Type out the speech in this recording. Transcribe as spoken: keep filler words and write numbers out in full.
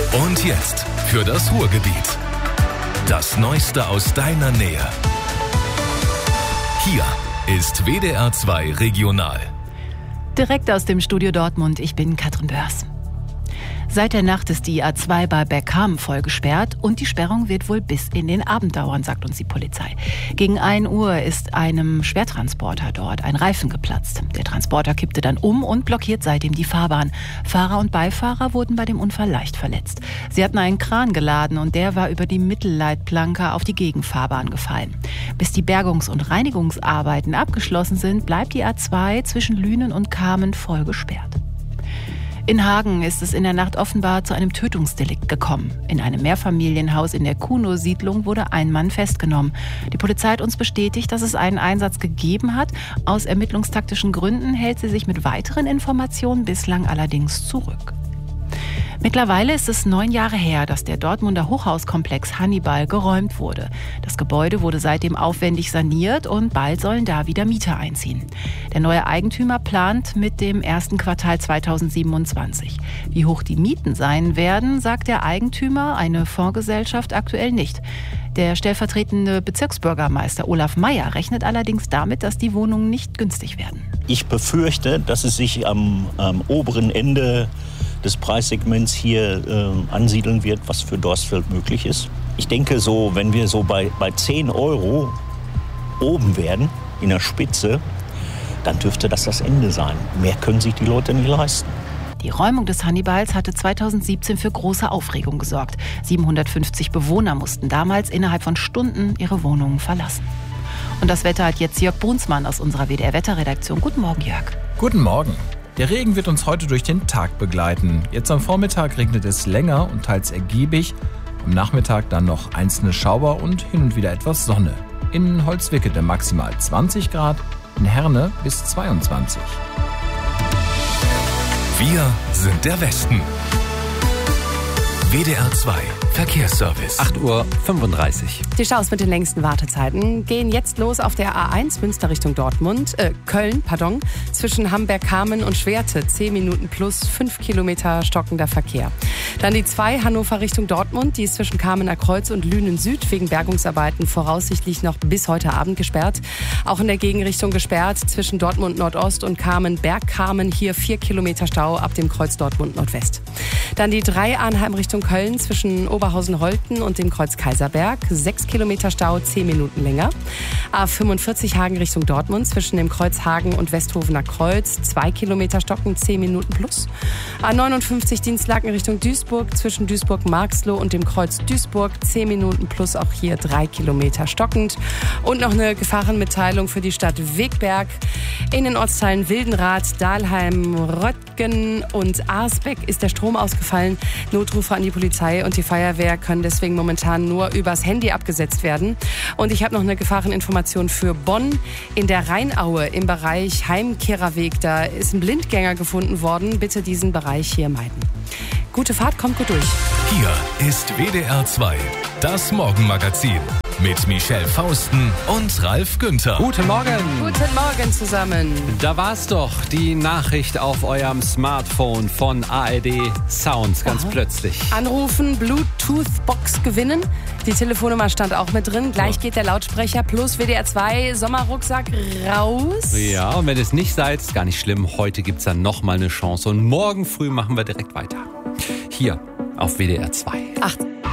Und jetzt für das Ruhrgebiet. Das Neueste aus deiner Nähe. Hier ist W D R zwei Regional. Direkt aus dem Studio Dortmund, ich bin Katrin Börs. Seit der Nacht ist die A zwei bei Bergkamen voll gesperrt und die Sperrung wird wohl bis in den Abend dauern, sagt uns die Polizei. Gegen ein Uhr ist einem Schwertransporter dort ein Reifen geplatzt. Der Transporter kippte dann um und blockiert seitdem die Fahrbahn. Fahrer und Beifahrer wurden bei dem Unfall leicht verletzt. Sie hatten einen Kran geladen und der war über die Mittelleitplanke auf die Gegenfahrbahn gefallen. Bis die Bergungs- und Reinigungsarbeiten abgeschlossen sind, bleibt die A zwei zwischen Lünen und Kamen voll gesperrt. In Hagen ist es in der Nacht offenbar zu einem Tötungsdelikt gekommen. In einem Mehrfamilienhaus in der Kuno-Siedlung wurde ein Mann festgenommen. Die Polizei hat uns bestätigt, dass es einen Einsatz gegeben hat. Aus ermittlungstaktischen Gründen hält sie sich mit weiteren Informationen bislang allerdings zurück. Mittlerweile ist es neun Jahre her, dass der Dortmunder Hochhauskomplex Hannibal geräumt wurde. Das Gebäude wurde seitdem aufwendig saniert und bald sollen da wieder Mieter einziehen. Der neue Eigentümer plant mit dem ersten Quartal zweitausendsiebenundzwanzig. Wie hoch die Mieten sein werden, sagt der Eigentümer, eine Fondsgesellschaft, aktuell nicht. Der stellvertretende Bezirksbürgermeister Olaf Meyer rechnet allerdings damit, dass die Wohnungen nicht günstig werden. Ich befürchte, dass es sich am, am oberen Ende des Preissegments hier äh, ansiedeln wird, was für Dorstfeld möglich ist. Ich denke so, wenn wir so bei, bei zehn Euro oben werden, in der Spitze, dann dürfte das das Ende sein. Mehr können sich die Leute nicht leisten. Die Räumung des Hannibals hatte zweitausendsiebzehn für große Aufregung gesorgt. siebenhundertfünfzig Bewohner mussten damals innerhalb von Stunden ihre Wohnungen verlassen. Und das Wetter hat jetzt Jörg Brunsmann aus unserer W D R-Wetterredaktion. Guten Morgen, Jörg. Guten Morgen. Der Regen wird uns heute durch den Tag begleiten. Jetzt am Vormittag regnet es länger und teils ergiebig. Am Nachmittag dann noch einzelne Schauer und hin und wieder etwas Sonne. In Holzwickede maximal zwanzig Grad, in Herne bis zweiundzwanzig. Wir sind der Westen. W D R zwei Verkehrsservice. acht Uhr fünfunddreißig. Die Staus mit den längsten Wartezeiten gehen jetzt los auf der A eins Münster Richtung Dortmund, äh, Köln, pardon, zwischen Hamberg-Kamen und Schwerte. zehn Minuten plus fünf Kilometer stockender Verkehr. Dann die zwei Hannover Richtung Dortmund, die ist zwischen Kamener Kreuz und Lünen Süd wegen Bergungsarbeiten voraussichtlich noch bis heute Abend gesperrt. Auch in der Gegenrichtung gesperrt zwischen Dortmund Nordost und Kamen-Bergkamen. Hier vier Kilometer Stau ab dem Kreuz Dortmund Nordwest. Dann die drei Arnheim Richtung Köln zwischen Oberhausen-Holten und dem Kreuz Kaiserberg. sechs Kilometer Stau, zehn Minuten länger. A fünfundvierzig Hagen Richtung Dortmund zwischen dem Kreuz Hagen und Westhofener Kreuz. zwei Kilometer stocken, zehn Minuten plus. A neunundfünfzig Dienstlaken Richtung Duisburg zwischen Duisburg-Marxloh und dem Kreuz Duisburg. zehn Minuten plus, auch hier drei Kilometer stockend. Und noch eine Gefahrenmitteilung für die Stadt Wegberg. In den Ortsteilen Wildenrath, Dahlheim, Röttgen und Arsbeck ist der Strom ausgefallen. Notrufe an die Polizei und die Feuerwehr können deswegen momentan nur übers Handy abgesetzt werden. Und ich habe noch eine Gefahreninformation für Bonn. In der Rheinaue im Bereich Heimkehrerweg, da ist ein Blindgänger gefunden worden. Bitte diesen Bereich hier meiden. Gute Fahrt, kommt gut durch. Hier ist W D R zwei, das Morgenmagazin mit Michelle Fausten und Ralf Günther. Guten Morgen. Guten Morgen zusammen. Da war's doch, die Nachricht auf eurem Smartphone von A R D Sounds, ganz Aha. plötzlich. Anrufen, Bluetooth-Box gewinnen. Die Telefonnummer stand auch mit drin. Gleich Ja. geht der Lautsprecher plus W D R zwei Sommerrucksack raus. Ja, und wenn es nicht seid, ist gar nicht schlimm. Heute gibt's dann nochmal eine Chance und morgen früh machen wir direkt weiter. Hier auf W D R zwei. Ach,